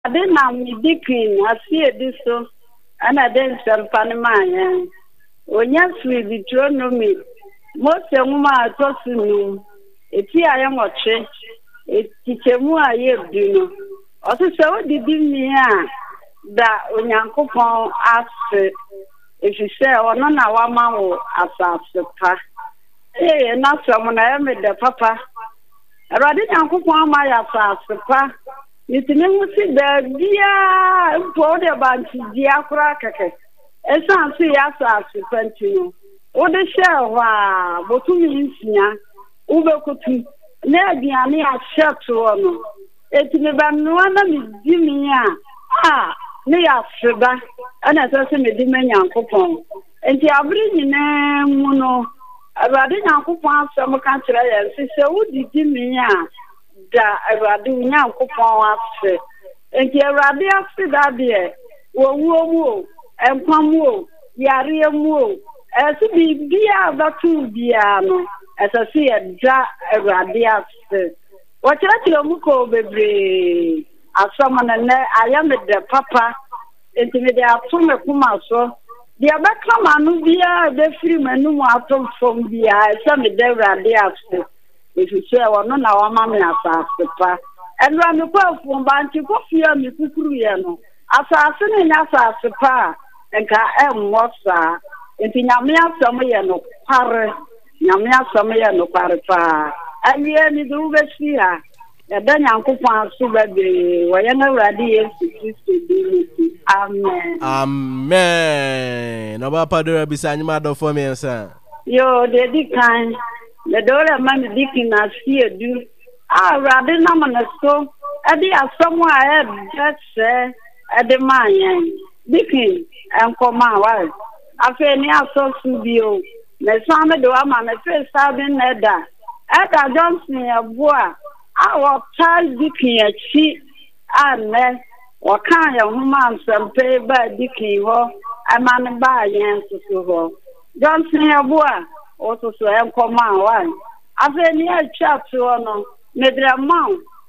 na midikin asie diso ana den serpanmanya onya free Deuteronomy Mose nwuma atosunu eti ayemoche etichemu ayeduno otuse odidi mi a da onyankopon ase efise ono na wamawo asase pa na so na me de papa Radi nyankopon ama ya asase pa Nitine musi da dia mpo de banti dia kura keke. Esa nsi ya sa asipantino. Ode shewa botumi nsia. Ube kutu na aduane a sheto ono. Etime ba no na midimi a ne ya seba ana sese medi manyankopon. Enti abri nyina mu no Radi nyankopon asem kan kire ya sise udidi mi a da Awurade Nyankopon ase enti Awurade ase da de wo mu enkwam wo yare mu ese bibia batu bia no ese se da Awurade ase wo kire mu ko bebre asama na ayam de papa enti me de atome kuma so dia baka manu bia de free manu mu atom fom bia ese me de Awurade ase if you say no na wa mama asase pa enra me kwa fumba nti ko fia me kukuru ye no asase ne nya asase pa enka emmosa enti nyame asem ye no kware nyame asem ye no kware pa awie ni du besi ha ya da nyankopon aso babe wo ye na Awurade Yesu Kristo di amen amen no ba padora bisanyima do for me ensa yo de kan the dollar man dikin asie du Awurade na manaso ade asomo a ebese ade manyen dikin enkoma wa afi ni asosu bio na same do ama na fe sabin neda Eda Johnson aboa awo tal dikin achi ane wakan ya huma sampe ba dikin ho amane ba yen susu ho Johnson aboa oto so enkoma wa afeni a chat ono medra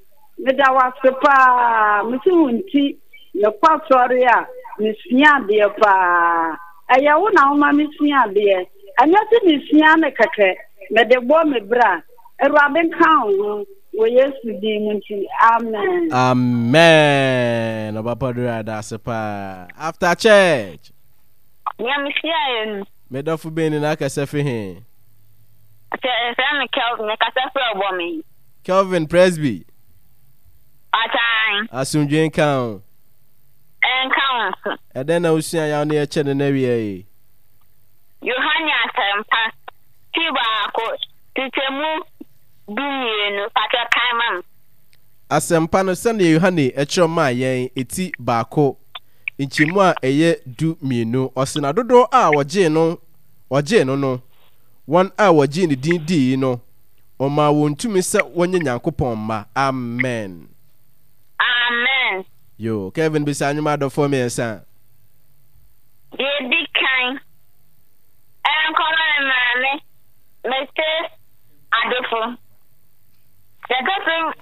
wasepa mutiwunti ne kwasori a misia de pa ayawo na homa misia de anyati misia ne keke medebo mebra Erwaben kan wo Yesu di munti amen amen obapadura da sepa after church misia en Medofu beni na kasefe he. Friend Kelvin kasefe obomi. Kelvin Presby. Atime. Asunjin kan. Encounter. Eden na usia ya na eche ne wie. Yohania Sempa. Tiba ko titemu dumienu pata kaiman. Asempa no sene Yohani eche ma yen eti baako. Nchimu a eye du mienu osina dodo a woje no no won a woje ni din di no o ma wontumi se wonye Nyankopon ma amen amen yo Kevin bisanyuma do for me ensa ye big kind kono na me se adofo the person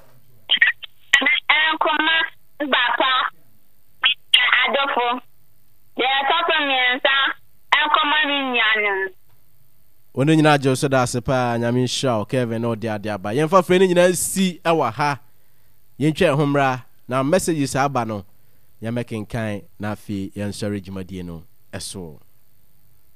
koma bapa adofo de atoko miensa enkoma ni nyanu ono nyina jo so da sepa nyame hwa Kevin no dia dia ba yemfa frɛ ni nyina si ewa ha yentwe homra na messages aba no yamekenkan na afi yensɔre dwumadie no ɛso